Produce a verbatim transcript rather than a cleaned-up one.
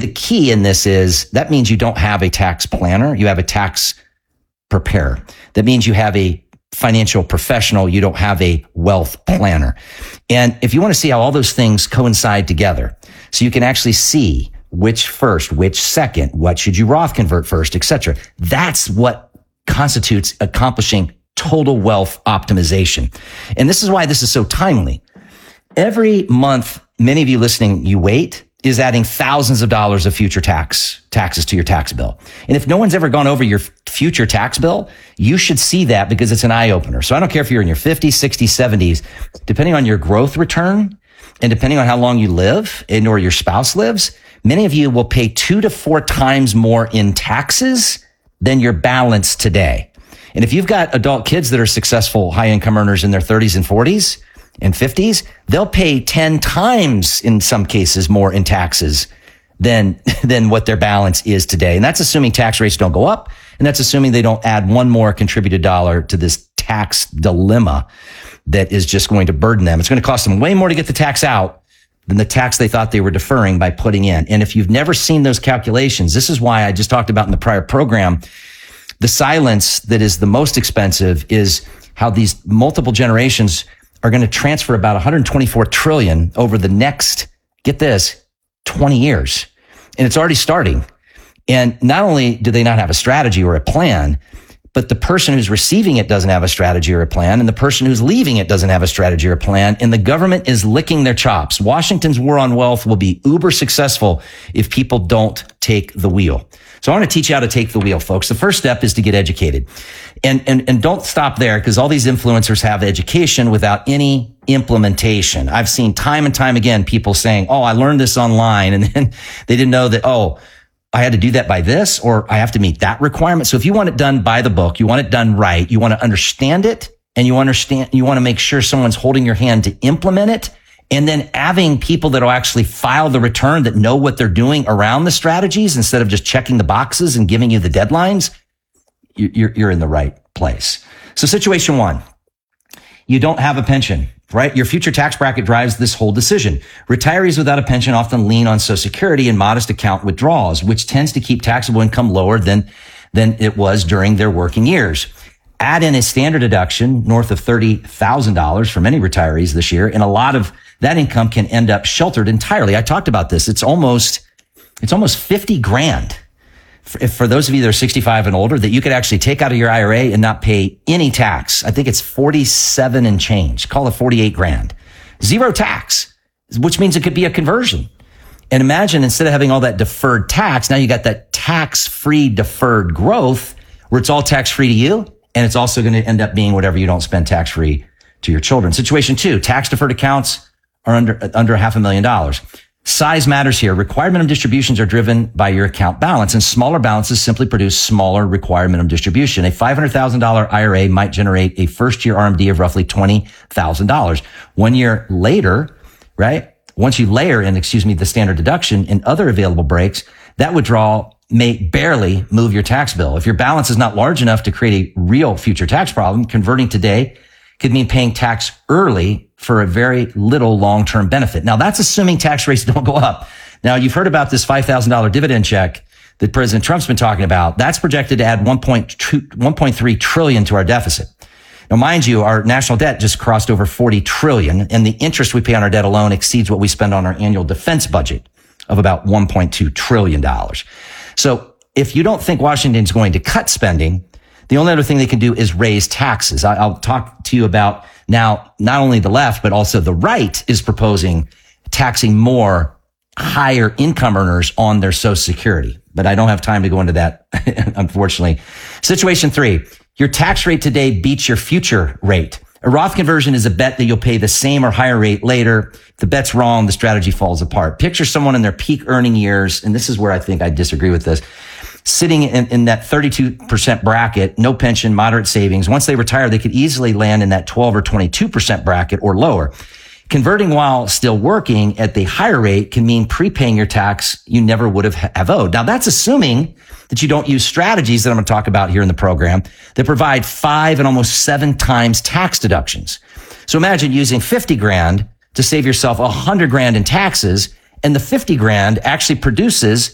the key in this is that means you don't have a tax planner. You have a tax preparer. That means you have a financial professional. You don't have a wealth planner. And if you want to see how all those things coincide together, so you can actually see which first, which second, what should you Roth convert first, et cetera. That's what constitutes accomplishing total wealth optimization. And this is why this is so timely. Every month, many of you listening, you wait, is adding thousands of dollars of future tax taxes to your tax bill. And if no one's ever gone over your future tax bill, you should see that because it's an eye opener. So I don't care if you're in your fifties, sixties, seventies, depending on your growth return and depending on how long you live and or your spouse lives, many of you will pay two to four times more in taxes than your balance today. And if you've got adult kids that are successful high income earners in their thirties and forties, and fifties, they'll pay ten times in some cases more in taxes than, than what their balance is today. And that's assuming tax rates don't go up. And that's assuming they don't add one more contributed dollar to this tax dilemma that is just going to burden them. It's going to cost them way more to get the tax out than the tax they thought they were deferring by putting in. And if you've never seen those calculations, this is why I just talked about in the prior program, the silence that is the most expensive is how these multiple generations are going to transfer about one hundred twenty-four trillion over the next, get this, twenty years. And it's already starting. And not only do they not have a strategy or a plan, but the person who's receiving it doesn't have a strategy or a plan. And the person who's leaving it doesn't have a strategy or a plan. And the government is licking their chops. Washington's war on wealth will be uber successful if people don't take the wheel. So I want to teach you how to take the wheel, folks. The first step is to get educated. And, and, and don't stop there because all these influencers have education without any implementation. I've seen time and time again, people saying, oh, I learned this online. And then they didn't know that, oh, I had to do that by this, or I have to meet that requirement. So if you want it done by the book, you want it done right, you want to understand it, and you understand, you want to make sure someone's holding your hand to implement it. And then having people that will actually file the return that know what they're doing around the strategies instead of just checking the boxes and giving you the deadlines, you're, you're in the right place. So situation one, you don't have a pension, right? Your future tax bracket drives this whole decision. Retirees without a pension often lean on Social Security and modest account withdrawals, which tends to keep taxable income lower than, than it was during their working years. Add in a standard deduction north of thirty thousand dollars for many retirees this year, and a lot of that income can end up sheltered entirely. I talked about this. It's almost, it's almost fifty grand. For, for those of you that are sixty-five and older, that you could actually take out of your I R A and not pay any tax. I think it's forty-seven and change. Call it forty-eight grand. Zero tax, which means it could be a conversion. And imagine instead of having all that deferred tax, now you got that tax-free deferred growth where it's all tax-free to you. And it's also going to end up being whatever you don't spend tax-free to your children. Situation two, tax-deferred accounts are under, under half a million dollars. Size matters here. Required minimum distributions are driven by your account balance, and smaller balances simply produce smaller required minimum distribution. A five hundred thousand dollars I R A might generate a first-year R M D of roughly twenty thousand dollars. One year later, right, once you layer in, excuse me, the standard deduction and other available breaks, that withdrawal may barely move your tax bill. If your balance is not large enough to create a real future tax problem, converting today could mean paying tax early for a very little long-term benefit. Now, that's assuming tax rates don't go up. Now, you've heard about this five thousand dollars dividend check that President Trump's been talking about. That's projected to add one point three trillion to our deficit. Now, mind you, our national debt just crossed over forty trillion, and the interest we pay on our debt alone exceeds what we spend on our annual defense budget of about one point two trillion dollars. So if you don't think Washington's going to cut spending, the only other thing they can do is raise taxes. I'll talk to you about now, not only the left, but also the right is proposing taxing more higher income earners on their Social Security. But I don't have time to go into that, unfortunately. Situation three, your tax rate today beats your future rate. A Roth conversion is a bet that you'll pay the same or higher rate later. If the bet's wrong, the strategy falls apart. Picture someone in their peak earning years, and this is where I think I disagree with this, sitting in, in that thirty-two percent bracket, no pension, moderate savings. Once they retire, they could easily land in that twelve or twenty-two percent bracket or lower. Converting while still working at the higher rate can mean prepaying your tax you never would have, have owed. Now, that's assuming that you don't use strategies that I'm going to talk about here in the program that provide five and almost seven times tax deductions. So imagine using fifty grand to save yourself one hundred grand in taxes, and the fifty grand actually produces